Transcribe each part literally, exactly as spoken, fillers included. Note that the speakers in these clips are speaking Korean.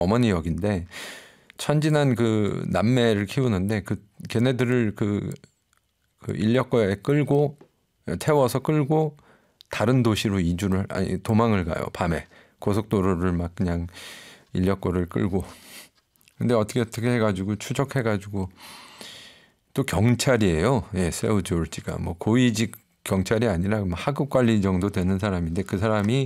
어머니 역인데 천진한 그 남매를 키우는데 그 걔네들을 그, 그 인력거에 끌고 태워서 끌고 다른 도시로 이주를 아니 도망을 가요. 밤에 고속도로를 막 그냥 인력거를 끌고. 근데 어떻게 어떻게 해가지고 추적해가지고 또 경찰이에요. 예, 세우 조르지가 뭐 고위직 경찰이 아니라 하급 관리 정도 되는 사람인데 그 사람이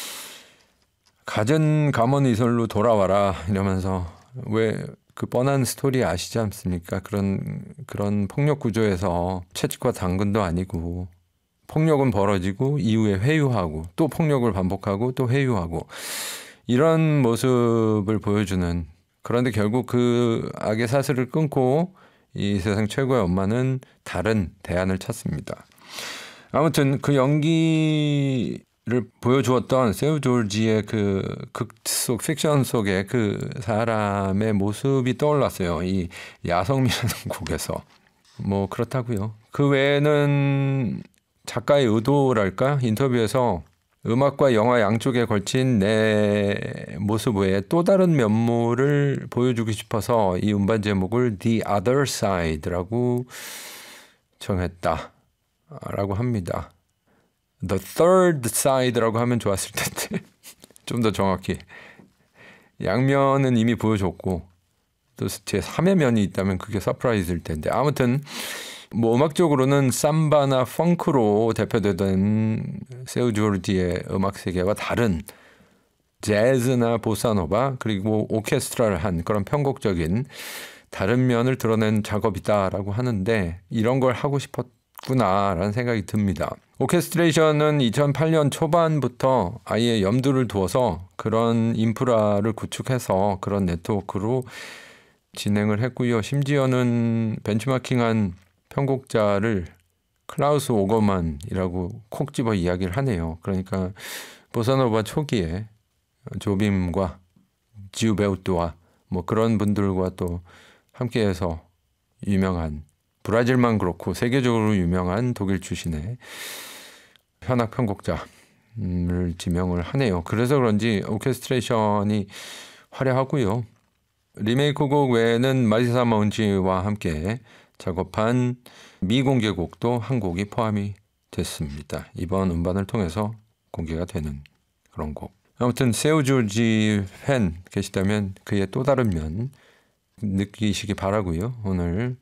갖은 감언 이설로 돌아와라 이러면서 왜 그 뻔한 스토리 아시지 않습니까? 그런 그런 폭력 구조에서 채찍과 당근도 아니고 폭력은 벌어지고 이후에 회유하고 또 폭력을 반복하고 또 회유하고 이런 모습을 보여주는 그런데 결국 그 악의 사슬을 끊고 이 세상 최고의 엄마는 다른 대안을 찾습니다. 아무튼 그 연기를 보여주었던 세우 조르지의 그 극 속 픽션 속의 그 사람의 모습이 떠올랐어요. 이 야성미라는 곡에서. 뭐 그렇다고요. 그 외에는 작가의 의도랄까? 인터뷰에서 음악과 영화 양쪽에 걸친 내 모습 외에 또 다른 면모를 보여주고 싶어서 이 음반 제목을 The Other Side라고 정했다 라고 합니다. The Third Side라고 하면 좋았을 텐데 좀 더 정확히 양면은 이미 보여줬고 또 제삼의 면이 있다면 그게 서프라이즈일 텐데 아무튼 뭐 음악적으로는 삼바나 펑크로 대표되던 세우 조르지의 음악 세계와 다른 재즈나 보사노바 그리고 오케스트라를 한 그런 편곡적인 다른 면을 드러낸 작업이다라고 하는데 이런 걸 하고 싶었구나라는 생각이 듭니다. 오케스트레이션은 이천팔 년 초반부터 아예 염두를 두어서 그런 인프라를 구축해서 그런 네트워크로 진행을 했고요. 심지어는 벤치마킹한 편곡자를 클라우스 오거만이라고 콕 집어 이야기를 하네요. 그러니까 보사노바 초기에 조빔과 지우베우토와 뭐 그런 분들과 또 함께해서 유명한 브라질만 그렇고 세계적으로 유명한 독일 출신의 현악 편곡자를 지명을 하네요. 그래서 그런지 오케스트레이션이 화려하고요. 리메이크 곡 외에는 마리사 마운지와 함께 작업한 미공개곡도 한 곡이 포함이 됐습니다. 이번 음반을 통해서 공개가 되는 그런 곡. 아무튼 세우 조르지 팬 계시다면 그의 또 다른 면 느끼시기 바라고요. 오늘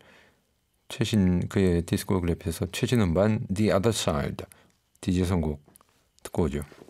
최신 그의 디스코그래피에서 최신 음반 The Other Side 디제이 선곡 듣고 오죠.